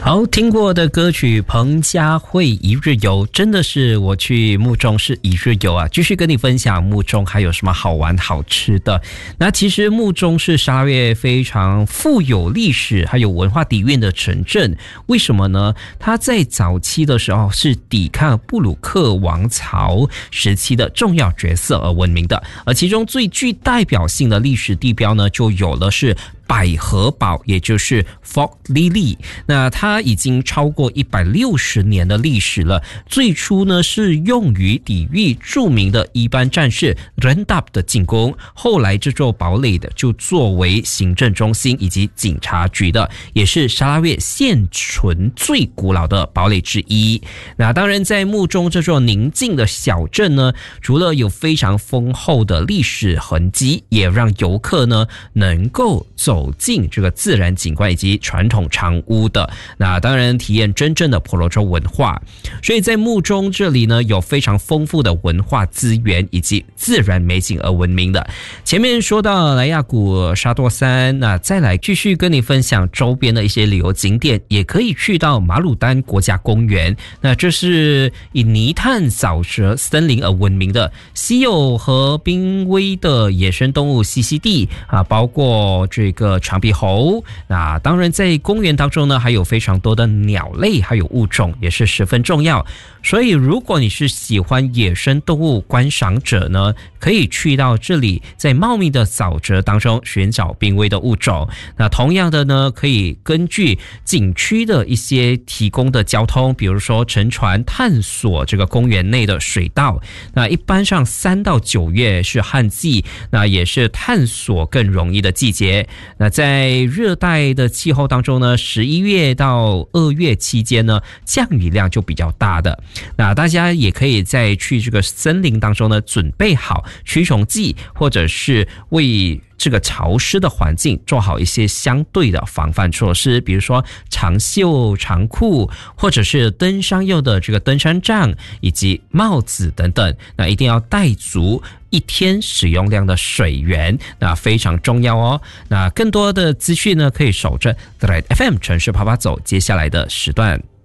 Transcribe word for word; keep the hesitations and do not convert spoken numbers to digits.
好，听过的歌曲彭佳慧一日游，真的是我去木中是一日游啊。继续跟你分享木中还有什么好玩好吃的。那其实木中是沙拉越非常富有历史还有文化底蕴的城镇，为什么呢？它在早期的时候是抵抗布鲁克王朝时期的重要角色而闻名的，而其中最具代表性的历史地标呢，就有了是百合堡，也就是 Fort Lily。 那它已经超过一百六十年的历史了。最初呢是用于抵御著名的一般战士 Rendap 的进攻，后来这座堡垒的就作为行政中心以及警察局的，也是沙拉越现存最古老的堡垒之一。那当然在木中这座宁静的小镇呢，除了有非常丰厚的历史痕迹，也让游客呢能够走走进这个自然景观以及传统长屋的，那当然体验真正的婆罗洲文化。所以在木中这里呢，有非常丰富的文化资源以及自然美景而闻名的。前面说到莱亚谷沙多山，那再来继续跟你分享周边的一些旅游景点，也可以去到马鲁丹国家公园。那这是以泥炭沼泽森林而闻名的，稀有和濒危的野生动物栖息地啊，包括这个长鼻猴。那当然在公园当中呢，还有非常多的鸟类还有物种，也是十分重要。所以如果你是喜欢野生动物观赏者呢，可以去到这里，在茂密的沼泽当中寻找濒危的物种。那同样的呢，可以根据景区的一些提供的交通，比如说乘船探索这个公园内的水道。那一般上三到九月是旱季，那也是探索更容易的季节。那在热带的气候当中呢，十一月到二月期间呢，降雨量就比较大的。那大家也可以在去这个森林当中呢，准备好驱虫剂，或者是为这个潮湿的环境做好一些相对的防范措施，比如说长袖长裤，或者是登山用的这个登山杖以及帽子等等。那一定要带足一天使用量的水源，那非常重要哦。那更多的资讯呢，可以守着 The Right F M 城市啪啪走接下来的时段。